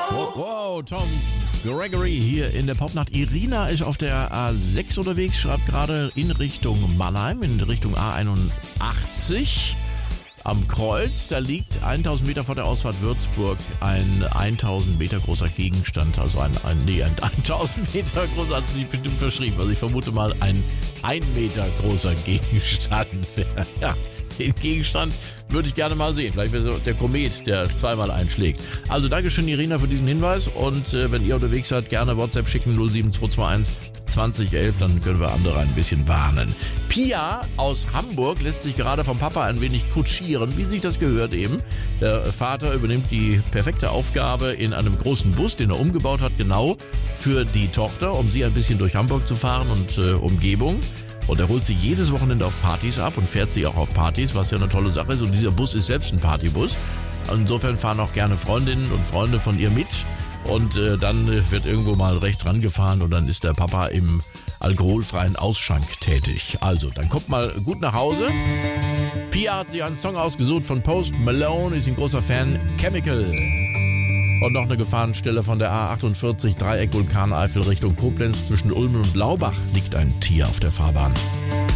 Wow, Tom Gregory hier in der Popnacht. Irina ist auf der A6 unterwegs, schreibt gerade in Richtung Mannheim, in Richtung A81 am Kreuz. Da liegt 1000 Meter vor der Ausfahrt Würzburg ein 1000 Meter großer Gegenstand, also ein 1000 Meter großer, hat sie sich bestimmt verschrieben. Also ich vermute mal ein 1 Meter großer Gegenstand. Ja, den Gegenstand würde ich gerne mal sehen. Vielleicht wäre der Komet, der zweimal einschlägt. Also Dankeschön, Irina, für diesen Hinweis. Und wenn ihr unterwegs seid, gerne WhatsApp schicken 07221 2011, dann können wir andere ein bisschen warnen. Pia aus Hamburg lässt sich gerade vom Papa ein wenig kutschieren, wie sich das gehört eben. Der Vater übernimmt die perfekte Aufgabe in einem großen Bus, den er umgebaut hat, genau für die Tochter, um sie ein bisschen durch Hamburg zu fahren und Umgebung. Und er holt sie jedes Wochenende auf Partys ab und fährt sie auch auf Partys, was ja eine tolle Sache ist. Und dieser Bus ist selbst ein Partybus. Insofern fahren auch gerne Freundinnen und Freunde von ihr mit. Und dann wird irgendwo mal rechts rangefahren und dann ist der Papa im alkoholfreien Ausschank tätig. Also, dann kommt mal gut nach Hause. Pia hat sich einen Song ausgesucht von Post Malone, ist ein großer Fan. Chemical. Und noch eine Gefahrenstelle von der A48, Dreieck Vulkaneifel Richtung Koblenz. Zwischen Ulm und Laubach liegt ein Tier auf der Fahrbahn.